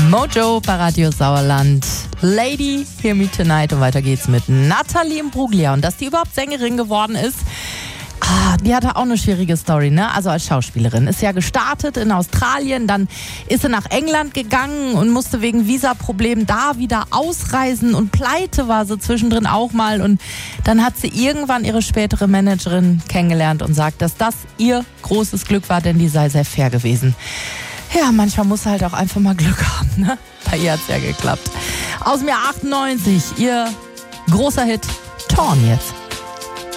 Mojo bei Radio Sauerland. Lady, Hear Me Tonight. Und weiter geht's mit Natalie Imbruglia. Und dass die überhaupt Sängerin geworden ist, die hatte auch eine schwierige Story, ne? Also als Schauspielerin. Ist ja gestartet in Australien, dann ist sie nach England gegangen und musste wegen Visaproblemen da wieder ausreisen und pleite war sie zwischendrin auch mal. Und dann hat sie irgendwann ihre spätere Managerin kennengelernt und sagt, dass das ihr großes Glück war, denn die sei sehr fair gewesen. Ja, manchmal muss halt auch einfach mal Glück haben, ne? Bei ihr hat's ja geklappt. Aus dem Jahr 98, ihr großer Hit, Torn jetzt.